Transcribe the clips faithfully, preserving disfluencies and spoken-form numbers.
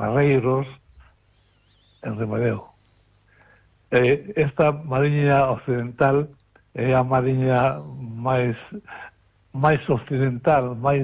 Barreiros, en Ribadeo. Eh, esta mariña occidental é a mariña máis máis occidental, máis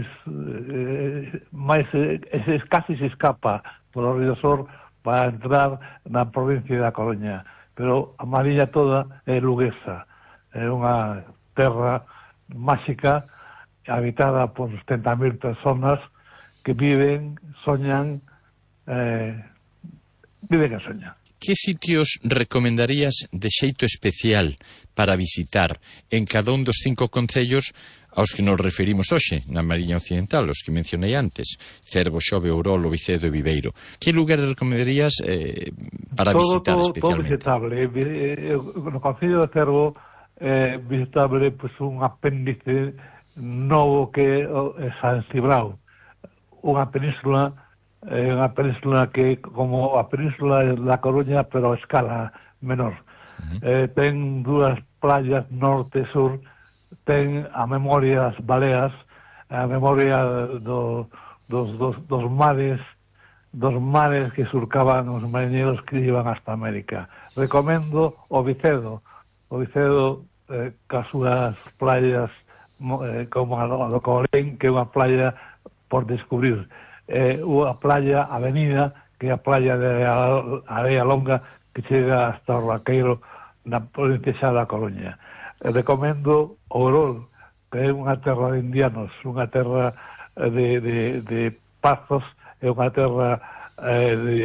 eh, máis eh, casi se escapa polo Río Sor para entrar na provincia da Coruña, pero a mariña toda é luguesa, é unha terra máxica habitada por setenta mil personas que viven, soñan, eh, viven e soñan. Que sitios recomendarías de xeito especial para visitar en cada un dos cinco concellos aos que nos referimos hoxe, na Mariña Occidental, os que mencionei antes, Cervo, Xove, Ourol, Vicedo e Viveiro? Que lugares recomendarías eh, para todo, visitar todo, especialmente? Todo visitable. No Concello de Cervo é eh, visitable pues, un apéndice novo que é San Cibrao, unha península é unha península que como a península da Coruña pero a escala menor. Uh-huh. eh, ten dúas playas norte e sur, ten a memoria das baleas, a memoria do, dos, dos, dos mares dos mares que surcaban os mariñeiros que iban hasta América. Recomendo o Vicedo o Vicedo eh, cas súas playas eh, como a do Colén, que é unha playa por descubrir, eh, unha playa avenida que é a playa de Area Longa que chega hasta o Raqueiro na provincia xa da Coruña. Eh, recomendo Ourol, que é unha terra de indianos, unha terra de, de, de pazos, é unha terra eh, de,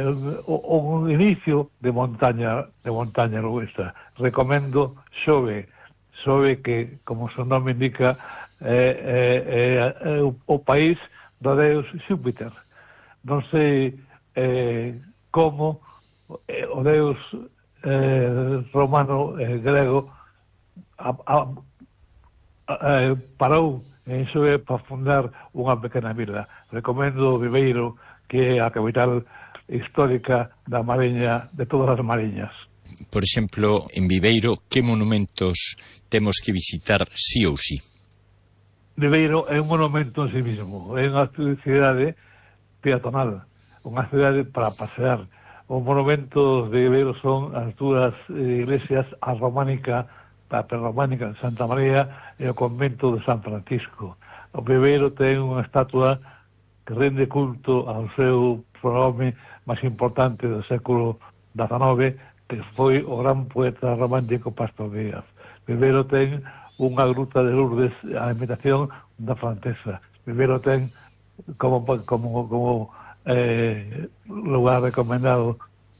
o, un inicio de montaña de montaña luguesa. Recomendo Xove, Xove que, como o seu nome indica, é, é, é, é o, o país do deus Xúpiter. Non sei eh, como eh, o deus eh, romano eh, grego a, a, a, eh, parou en Xove para fundar unha pequena vila. Recomendo Viveiro, que é a capital histórica da mariña, de todas as mariñas. Por exemplo, en Viveiro, que monumentos temos que visitar sí ou sí? Viveiro é un monumento en sí mismo, é unha cidade peatonal, unha cidade para pasear. Os monumentos de Viveiro son as dúas iglesias, a románica, a prerrománica de Santa María e o convento de San Francisco. O Viveiro ten unha estatua que rende culto ao seu prohome máis importante do século dezenove, que foi o gran poeta romántico Pastor Díaz. Viveiro ten unha gruta de Lourdes a imitación da francesa. Viveiro ten como como como eh, lugar recomendado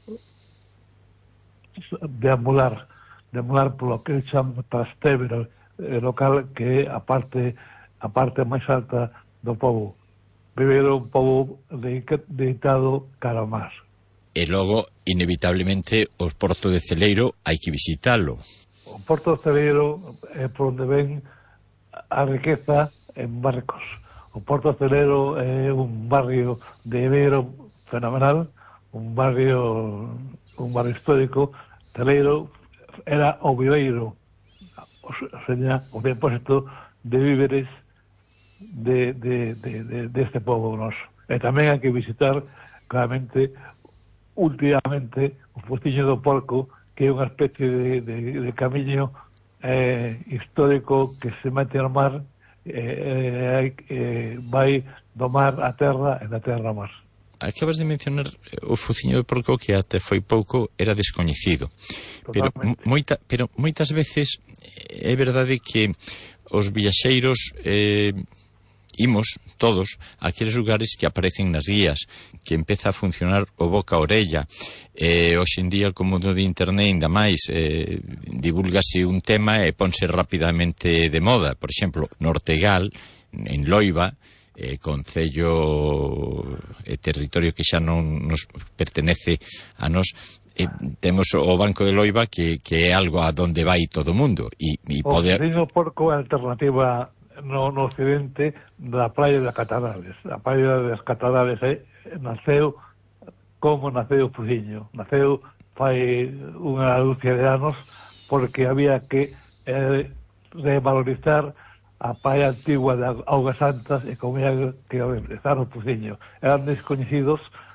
deambular deambular polo que chaman Trastevere, eh, local que é a parte a parte máis alta do pobo. Viveiro un pobo dedicado cara ao mar. E logo, inevitablemente, o Porto de Celeiro hai que visitalo. O Porto de Celeiro é por onde ven a riqueza en barcos. O Porto de Celeiro é un barrio de Viveiro fenomenal, un barrio un barrio histórico. Celeiro era o viveiro, o sea, o depósito de víveres de, de, de, de, de este povo noso. E tamén hai que visitar, claramente, últimamente, o Postiño do Porco, que é unha especie de, de, de camiño eh, histórico que se mete ao mar, eh, eh, vai do mar a terra e da terra ao mar. Acabas de mencionar o Fociño do Porco, que até foi pouco era descoñecido. Pero, moita, pero moitas veces é verdade que os viaxeiros eh, imos todos a aqueles lugares que aparecen nas guías, que empeza a funcionar o boca a orella. Eh, hoxe en día, como no de internet, ainda máis, eh, divulgase un tema e ponse rapidamente de moda. Por exemplo, Nortegal, en Loiva, eh, concello e eh, territorio que xa non nos pertenece a nos, eh, temos o Banco de Loiva, que, que é algo a donde vai todo o mundo. E, e o pode... Fociño do Porco é a alternativa no, no occidente da praia das Cataraves. A praia das Cataraves eh, naceu como naceu o Fociño. Naceu fai unha dúcia de anos porque había que eh, revalorizar a praia antigua de Augas Santas e como ia que empezar o Fociño. Eran descoñecidos